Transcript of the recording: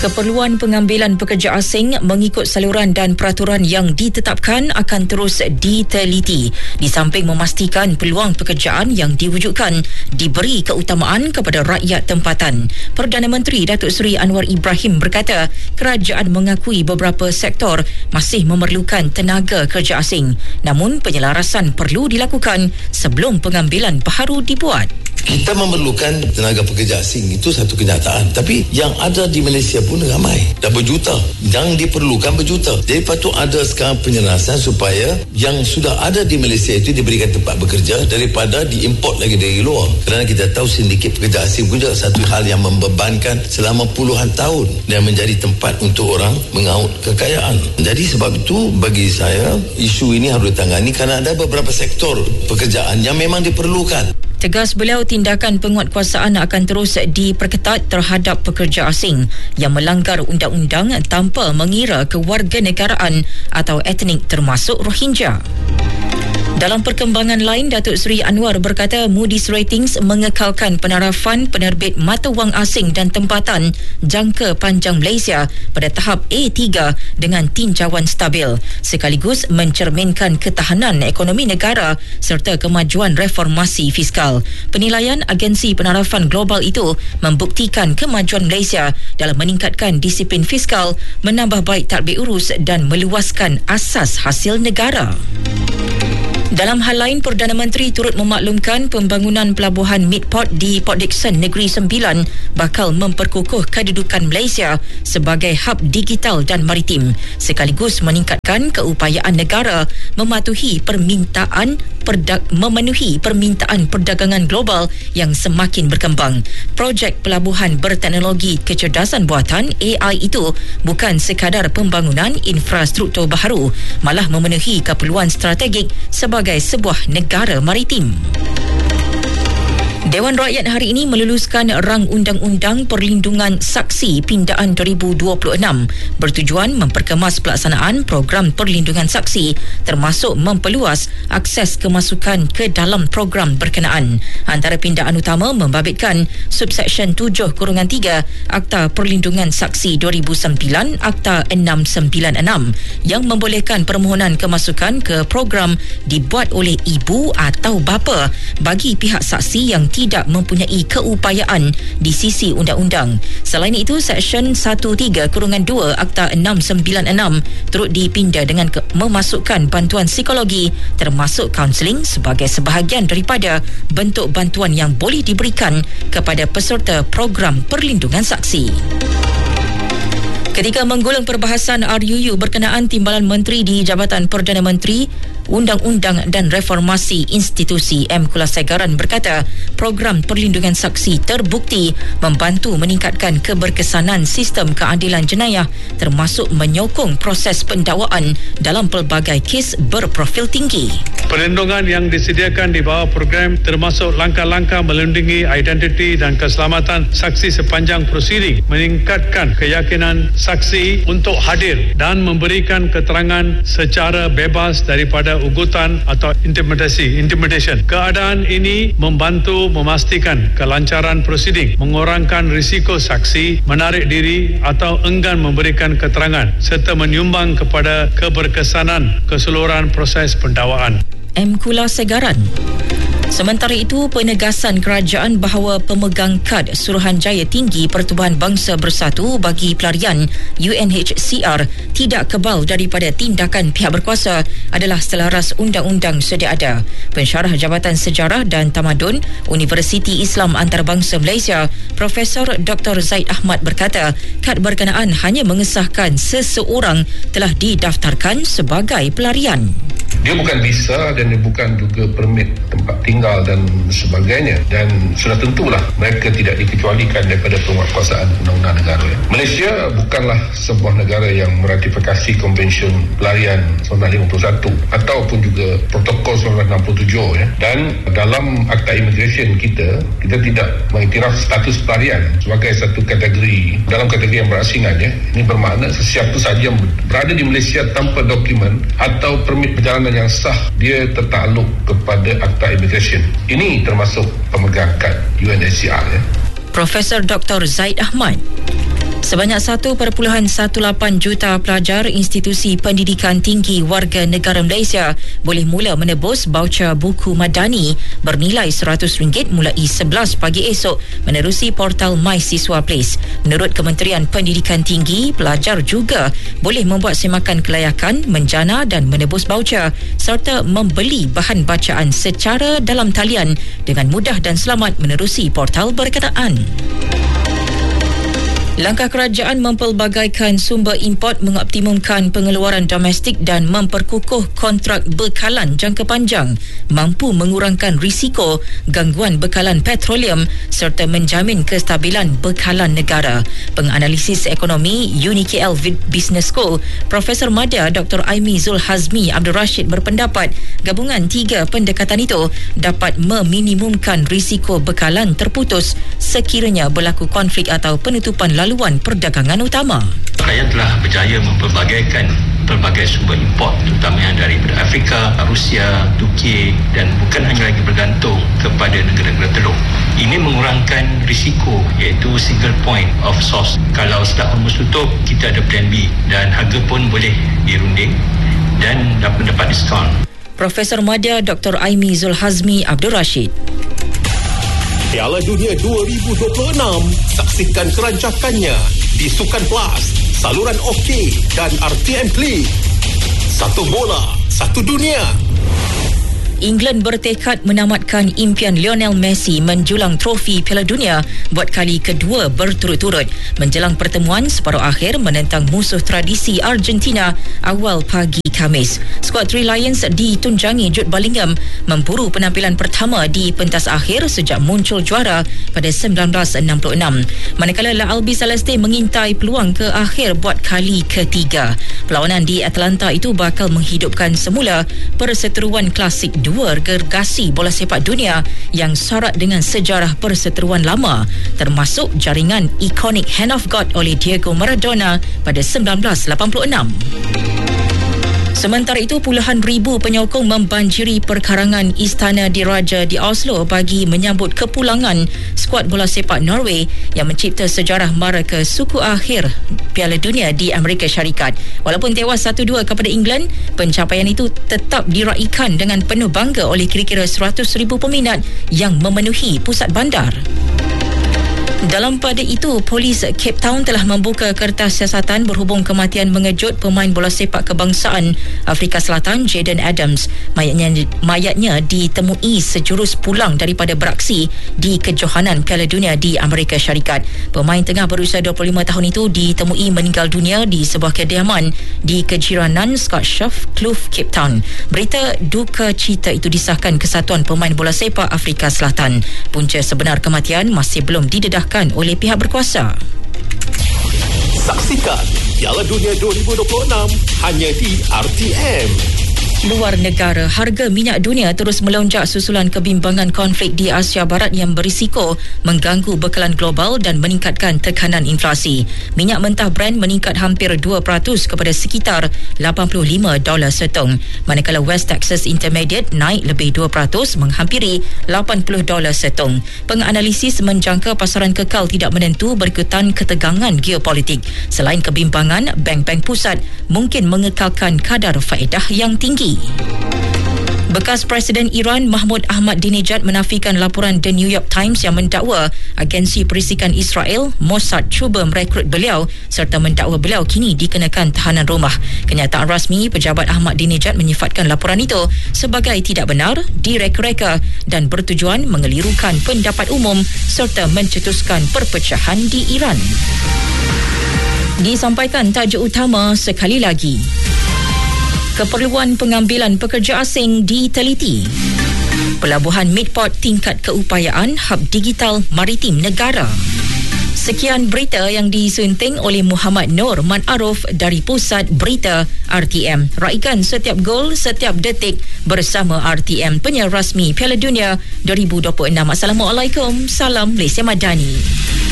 Keperluan pengambilan pekerja asing mengikut saluran dan peraturan yang ditetapkan akan terus diteliti. Di samping memastikan peluang pekerjaan yang diwujudkan diberi keutamaan kepada rakyat tempatan. Perdana Menteri Datuk Seri Anwar Ibrahim berkata, kerajaan mengakui beberapa sektor masih memerlukan tenaga kerja asing. Namun penyelarasan perlu dilakukan sebelum pengambilan baharu dibuat. Kita memerlukan tenaga pekerja asing, itu satu kenyataan. Tapi yang ada di Malaysia pun ramai, dah berjuta. Yang diperlukan berjuta. Jadi patut ada sekarang penyelarasan supaya yang sudah ada di Malaysia itu diberikan tempat bekerja daripada diimport lagi dari luar. Kerana kita tahu sindiket pekerja asing pun juga satu hal yang membebankan selama puluhan tahun dan menjadi tempat untuk orang mengaut kekayaan. Jadi sebab itu bagi saya isu ini harus ditangani kerana ada beberapa sektor pekerjaan yang memang diperlukan. Tegas beliau, tindakan penguatkuasaan akan terus diperketat terhadap pekerja asing yang melanggar undang-undang tanpa mengira kewarganegaraan atau etnik termasuk Rohingya. Dalam perkembangan lain, Datuk Seri Anwar berkata Moody's Ratings mengekalkan penarafan penerbit mata wang asing dan tempatan jangka panjang Malaysia pada tahap A3 dengan tinjauan stabil, sekaligus mencerminkan ketahanan ekonomi negara serta kemajuan reformasi fiskal. Penilaian agensi penarafan global itu membuktikan kemajuan Malaysia dalam meningkatkan disiplin fiskal, menambah baik tadbir urus dan meluaskan asas hasil negara. Dalam hal lain, Perdana Menteri turut memaklumkan pembangunan pelabuhan Midport di Port Dickson Negeri Sembilan bakal memperkukuh kedudukan Malaysia sebagai hub digital dan maritim, sekaligus meningkatkan keupayaan negara memenuhi permintaan perdagangan global yang semakin berkembang. Projek pelabuhan berteknologi kecerdasan buatan AI itu bukan sekadar pembangunan infrastruktur baharu, malah memenuhi keperluan strategik sebagai sebuah negara maritim. Dewan Rakyat hari ini meluluskan rang Undang-Undang Perlindungan Saksi Pindaan 2026 bertujuan memperkemas pelaksanaan program perlindungan saksi termasuk memperluas akses kemasukan ke dalam program berkenaan. Antara pindaan utama membabitkan Subseksyen 7-3 Akta Perlindungan Saksi 2009 Akta 696 yang membolehkan permohonan kemasukan ke program dibuat oleh ibu atau bapa bagi pihak saksi yang tidak mempunyai keupayaan di sisi undang-undang. Selain itu, Seksyen 13-2 Akta 696 turut dipinda dengan memasukkan bantuan psikologi termasuk kaunseling sebagai sebahagian daripada bentuk bantuan yang boleh diberikan kepada peserta program perlindungan saksi. Ketika menggulung perbahasan RUU berkenaan, Timbalan Menteri di Jabatan Perdana Menteri, Undang-Undang dan Reformasi Institusi M. Kulasegaran berkata program perlindungan saksi terbukti membantu meningkatkan keberkesanan sistem keadilan jenayah termasuk menyokong proses pendakwaan dalam pelbagai kes berprofil tinggi. Perlindungan yang disediakan di bawah program termasuk langkah-langkah melindungi identiti dan keselamatan saksi sepanjang prosiding, meningkatkan keyakinan saksi untuk hadir dan memberikan keterangan secara bebas daripada ugutan atau intimidation. Keadaan ini membantu memastikan kelancaran prosiding, mengurangkan risiko saksi menarik diri atau enggan memberikan keterangan serta menyumbang kepada keberkesanan keseluruhan proses pendakwaan. M. Kulasegaran. Sementara itu, penegasan kerajaan bahawa pemegang kad Suruhanjaya Tinggi Pertubuhan Bangsa Bersatu bagi Pelarian UNHCR tidak kebal daripada tindakan pihak berkuasa adalah selaras undang-undang sedia ada. Pensyarah Jabatan Sejarah dan Tamadun Universiti Islam Antarabangsa Malaysia, Profesor Dr. Zaid Ahmad berkata, kad berkenaan hanya mengesahkan seseorang telah didaftarkan sebagai pelarian. Dia bukan visa dan dia bukan juga permit tempat tinggal dan sebagainya, dan sudah tentulah mereka tidak dikecualikan daripada penguatkuasaan undang-undang negara. Malaysia bukanlah sebuah negara yang meratifikasi Konvensyen Pelarian 1951 ataupun juga Protokol 1967 dan dalam Akta Imigresen kita tidak mengiktiraf status pelarian sebagai satu kategori dalam kategori yang berasingan. Ini bermakna sesiapa sahaja yang berada di Malaysia tanpa dokumen atau permit perjalanan yang sah, dia tertakluk kepada Akta Imigresen. Ini termasuk pemegang kad UNHCR. Profesor Dr. Zaid Ahmad. Sebanyak 1.18 juta pelajar institusi pendidikan tinggi warga negara Malaysia boleh mula menebus baucer buku madani bernilai RM100 mulai 11 pagi esok menerusi portal MySiswa Place. Menurut Kementerian Pendidikan Tinggi, pelajar juga boleh membuat semakan kelayakan, menjana dan menebus baucer serta membeli bahan bacaan secara dalam talian dengan mudah dan selamat menerusi portal berkenaan. Langkah kerajaan mempelbagaikan sumber import mengoptimumkan pengeluaran domestik dan memperkukuh kontrak bekalan jangka panjang mampu mengurangkan risiko gangguan bekalan petroleum serta menjamin kestabilan bekalan negara. Penganalisis ekonomi UniKL Business School, Profesor Madya Dr. Aimi Zulhazmi Abdul Rashid berpendapat gabungan tiga pendekatan itu dapat meminimumkan risiko bekalan terputus sekiranya berlaku konflik atau penutupan laluan perdagangan utama. Kerajaan telah berjaya mempelbagaikan pelbagai sumber import terutamanya daripada Afrika, Rusia, Turki dan bukan hanya lagi bergantung kepada negara-negara teluk. Ini mengurangkan risiko iaitu single point of source. Kalau Strait Hormuz tutup, kita ada plan B dan harga pun boleh dirunding dan dapat diskaun. Profesor Madya Dr. Aimi Zulhazmi Abdul Rashid. Piala Dunia 2026, saksikan kerancakannya di Sukan Plus, saluran OK dan RTM Klik. Satu bola, satu dunia. England bertekad menamatkan impian Lionel Messi menjulang trofi Piala Dunia buat kali kedua berturut-turut menjelang pertemuan separuh akhir menentang musuh tradisi Argentina awal pagi Khamis. Skuad Three Lions ditunjangi Jude Bellingham memburu penampilan pertama di pentas akhir sejak muncul juara pada 1966. Manakala La Albi Celeste mengintai peluang ke akhir buat kali ketiga. Perlawanan di Atlanta itu bakal menghidupkan semula perseteruan klasik dua gergasi bola sepak dunia yang syarat dengan sejarah perseteruan lama termasuk jaringan ikonik Hand of God oleh Diego Maradona pada 1986. Sementara itu, puluhan ribu penyokong membanjiri perkarangan Istana Diraja di Oslo bagi menyambut kepulangan skuad bola sepak Norway yang mencipta sejarah mara ke suku akhir Piala Dunia di Amerika Syarikat. Walaupun tewas 1-2 kepada England, pencapaian itu tetap diraikan dengan penuh bangga oleh kira-kira 100,000 peminat yang memenuhi pusat bandar. Dalam pada itu, polis Cape Town telah membuka kertas siasatan berhubung kematian mengejut pemain bola sepak kebangsaan Afrika Selatan Jayden Adams. Mayatnya ditemui sejurus pulang daripada beraksi di kejohanan Piala Dunia di Amerika Syarikat. Pemain tengah berusia 25 tahun itu ditemui meninggal dunia di sebuah kediaman di kejiranan Scottshaft, Kloof, Cape Town. Berita duka cita itu disahkan Kesatuan Pemain Bola Sepak Afrika Selatan. Punca sebenar kematian masih belum didedahkan oleh pihak berkuasa. Saksikan Piala Dunia 2026 hanya di RTM. Luar negara, harga minyak dunia terus melonjak susulan kebimbangan konflik di Asia Barat yang berisiko mengganggu bekalan global dan meningkatkan tekanan inflasi. Minyak mentah Brent meningkat hampir 2% kepada sekitar $85 setong, manakala West Texas Intermediate naik lebih 2% menghampiri $80 setong. Penganalisis menjangka pasaran kekal tidak menentu berikutan ketegangan geopolitik. Selain kebimbangan, bank-bank pusat mungkin mengekalkan kadar faedah yang tinggi. Bekas Presiden Iran Mahmud Ahmadinejad menafikan laporan The New York Times yang mendakwa agensi perisikan Israel Mossad cuba merekrut beliau serta mendakwa beliau kini dikenakan tahanan rumah. Kenyataan rasmi pejabat Ahmadinejad menyifatkan laporan itu sebagai tidak benar, direka-reka dan bertujuan mengelirukan pendapat umum serta mencetuskan perpecahan di Iran. Disampaikan tajuk utama sekali lagi. Keperluan pengambilan pekerja asing diteliti. Pelabuhan Midport tingkat keupayaan hub digital maritim negara. Sekian berita yang disunting oleh Muhammad Nur Manaruf dari Pusat Berita RTM. Raikan setiap gol, setiap detik bersama RTM, penyiar rasmi Piala Dunia 2026. Assalamualaikum, salam Malaysia Madani.